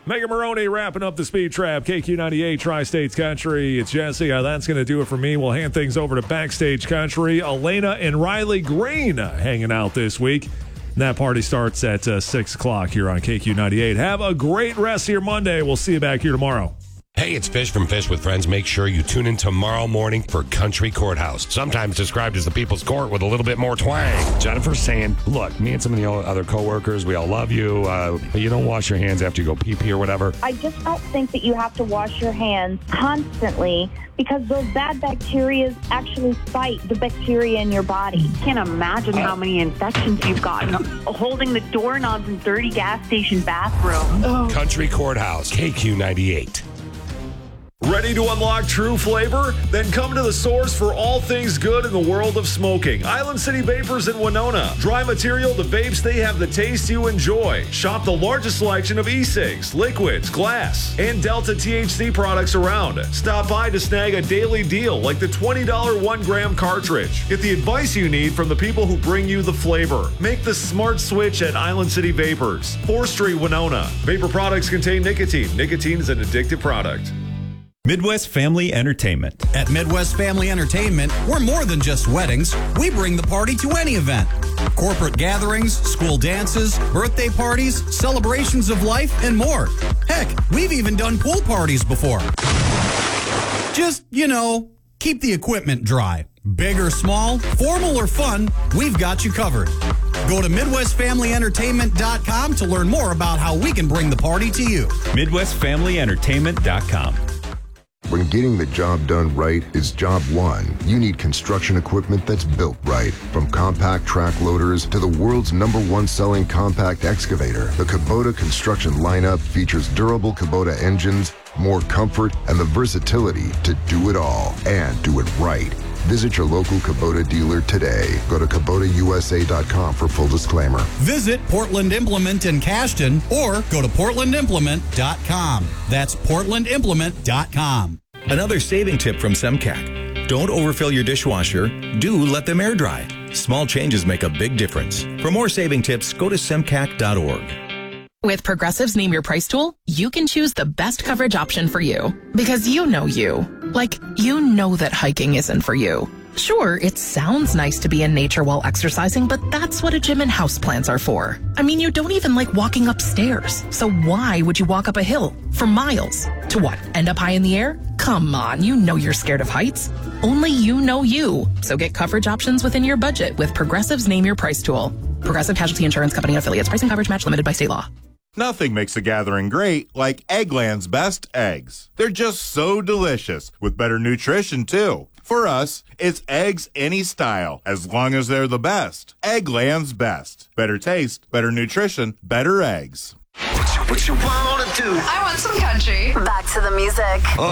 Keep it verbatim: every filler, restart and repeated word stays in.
Megan Maroney wrapping up the Speed Trap. K Q ninety-eight, Tri-States Country. It's Jesse. Uh, that's going to do it for me. We'll hand things over to Backstage Country. Elena and Riley Green uh, hanging out this week. And that party starts at uh, six o'clock here on K Q ninety-eight. Have a great rest of your Monday. We'll see you back here tomorrow. Hey, it's Fish from Fish with Friends. Make sure you tune in tomorrow morning for Country Courthouse, sometimes described as the People's Court with a little bit more twang. Jennifer's saying, look, me and some of the other coworkers, we all love you, uh, but you don't wash your hands after you go pee-pee or whatever. I just don't think that you have to wash your hands constantly because those bad bacteria actually fight the bacteria in your body. I can't imagine how many infections you've gotten holding the doorknobs in dirty gas station bathrooms. Oh. Country Courthouse, K Q ninety-eight. Ready to unlock true flavor? Then come to the source for all things good in the world of smoking. Island City Vapors in Winona. Dry material to vapes, they have the taste you enjoy. Shop the largest selection of e-cigs, liquids, glass, and Delta T H C products around. Stop by to snag a daily deal like the twenty dollars one gram cartridge. Get the advice you need from the people who bring you the flavor. Make the smart switch at Island City Vapors. fourth Street, Winona. Vapor products contain nicotine. Nicotine is an addictive product. Midwest Family Entertainment. At Midwest Family Entertainment, we're more than just weddings. We bring the party to any event. Corporate gatherings, school dances, birthday parties, celebrations of life, and more. Heck, we've even done pool parties before. Just, you know, keep the equipment dry. Big or small, formal or fun, we've got you covered. Go to Midwest Family Entertainment dot com to learn more about how we can bring the party to you. Midwest Family Entertainment dot com. When getting the job done right is job one, you need construction equipment that's built right. From compact track loaders to the world's number one selling compact excavator, the Kubota construction lineup features durable Kubota engines, more comfort, and the versatility to do it all and do it right. Visit your local Kubota dealer today. Go to Kubota U S A dot com for full disclaimer. Visit Portland Implement in Cashton or go to Portland Implement dot com. That's Portland Implement dot com. Another saving tip from Semcac. Don't overfill your dishwasher. Do let them air dry. Small changes make a big difference. For more saving tips, go to Semcac dot org. With Progressive's Name Your Price tool, you can choose the best coverage option for you. Because you know you. Like, you know that hiking isn't for you. Sure, it sounds nice to be in nature while exercising, but that's what a gym and houseplants are for. I mean, you don't even like walking upstairs. So why would you walk up a hill for miles? To what, end up high in the air? Come on, you know you're scared of heights. Only you know you. So get coverage options within your budget with Progressive's Name Your Price tool. Progressive Casualty Insurance Company and affiliates. Pricing coverage match limited by state law. Nothing makes a gathering great like Eggland's best eggs. They're just so delicious, with better nutrition, too. For us, it's eggs any style, as long as they're the best. Eggland's best. Better taste, better nutrition, better eggs. What you, what you wanna do? I want some country. Back to the music. Uh.